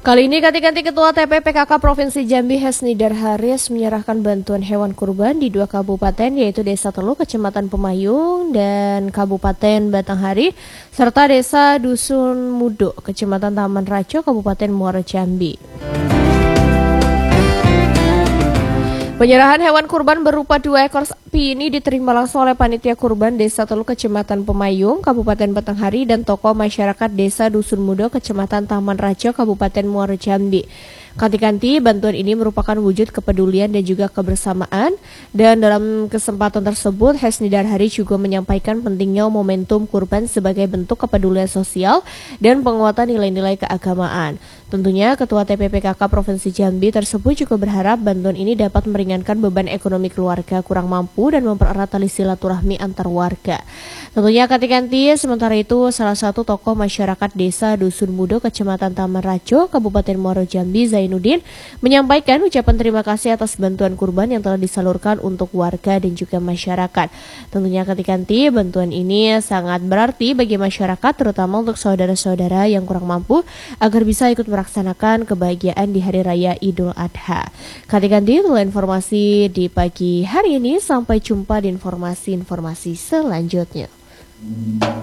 Kali ini ganti Ketua TPPKK Provinsi Jambi Hesnidar Haris menyerahkan bantuan hewan kurban di 2 kabupaten yaitu Desa Teluk, Kecamatan Pemayung dan Kabupaten Batanghari serta Desa Dusun Mudo, Kecamatan Taman Rajo, Kabupaten Muara Jambi. Penyerahan hewan kurban berupa 2 ekor sapi ini diterima langsung oleh Panitia Kurban Desa Teluk, Kecamatan Pemayung, Kabupaten Batanghari dan tokoh masyarakat Desa Dusun Mudo, Kecamatan Taman Rajo, Kabupaten Muara Jambi. Ganti-ganti bantuan ini merupakan wujud kepedulian dan juga kebersamaan, dan dalam kesempatan tersebut Hesnidar Haris juga menyampaikan pentingnya momentum kurban sebagai bentuk kepedulian sosial dan penguatan nilai-nilai keagamaan. Tentunya Ketua TPPKK Provinsi Jambi tersebut juga berharap bantuan ini dapat meringankan beban ekonomi keluarga kurang mampu dan mempererat tali silaturahmi antar warga. Tentunya ganti-ganti, sementara itu salah satu tokoh masyarakat Desa Dusun Mudo, Kecamatan Taman Rajo, Kabupaten Muara Jambi, Zainuddin, menyampaikan ucapan terima kasih atas bantuan kurban yang telah disalurkan untuk warga dan juga masyarakat. Tentunya ganti-ganti, bantuan ini sangat berarti bagi masyarakat, terutama untuk saudara-saudara yang kurang mampu agar bisa ikut melaksanakan kebahagiaan di Hari Raya Idul Adha. Ganti-ganti, itulah informasi di pagi hari ini. Sampai jumpa di informasi-informasi selanjutnya.